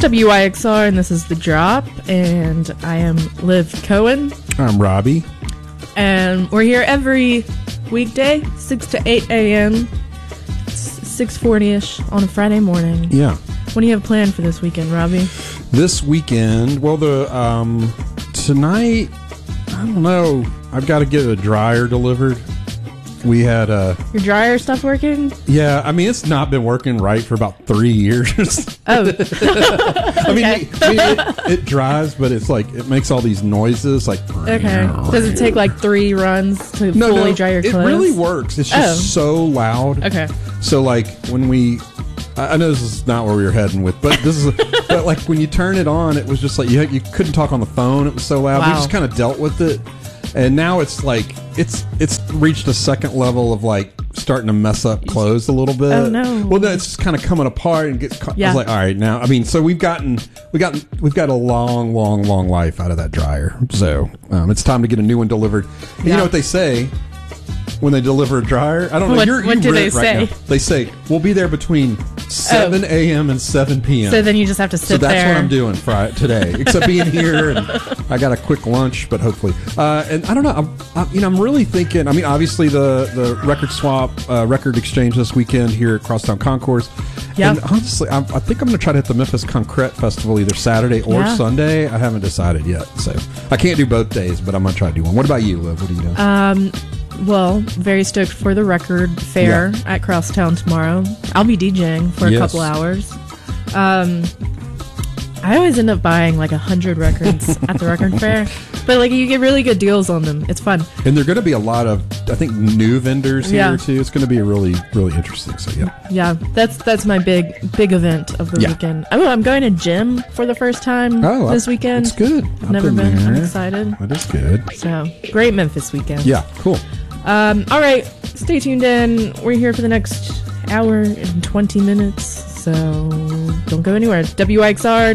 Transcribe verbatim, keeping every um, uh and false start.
W Y X R, and this is The Drop, and I am Liv Cohen. I'm Robbie. And we're here every weekday, six to eight a.m., six forty-ish on a Friday morning. Yeah. What do you have planned for this weekend, Robbie? This weekend, well, the um, tonight, I don't know. I've got to get a dryer delivered. We had a... Your dryer stuff working? Yeah, I mean, it's not been working right for about three years. Oh. I mean, Okay. it, I mean it, it dries, but it's like, it makes all these noises, like... Okay. Does it take like three runs to No, fully no, dry your it clothes? really works. It's just Oh. so loud. Okay. So, like, when we... I I know this is not where we were heading with, but this is... but, like, when you turn it on, it was just like, you, you couldn't talk on the phone. It was so loud. We Wow. just kind of dealt with it. And now it's like... It's it's reached a second level of, like, starting to mess up clothes a little bit. Oh, no. Well, no, it's just kind of coming apart and gets... Ca- Yeah. I was like, all right, now... I mean, so we've gotten... We gotten, we've got a long, long, long life out of that dryer. So, um, it's time to get a new one delivered. And You Yeah. know what they say... when they deliver a dryer? I don't know. What- You're, what you do they rent right say? now. They say, we'll be there between seven a.m. and seven p.m. So then you just have to sit So that's there. what I'm doing Friday, today, except being here, and I got a quick lunch, but hopefully. Uh, and I don't know. I'm, I, you know, I'm really thinking. I mean, obviously the the record swap, uh, record exchange this weekend here at Crosstown Concourse. Yeah. And honestly, I, I think I'm going to try to hit the Memphis Concrete Festival either Saturday or Yeah. Sunday. I haven't decided yet, so I can't do both days, but I'm going to try to do one. What about you, Liv? What do you do? Um, well, very stoked for the record fair Yeah. at Crosstown tomorrow. I'll be DJing for a Yes. couple hours. Um, I always end up buying like a hundred records at the record fair, but like you get really good deals on them. It's fun. And there are going to be a lot of, I think, new vendors here Yeah. too. It's going to be really, really interesting. So yeah, Yeah, that's that's my big big event of the Yeah. weekend. Oh, I'm going to gym for the first time oh, this weekend. It's good. I've never been. I'm excited. That is good. So great Memphis weekend. Yeah, cool. Um, all right, stay tuned in. We're here for the next hour and twenty minutes, so don't go anywhere. W X R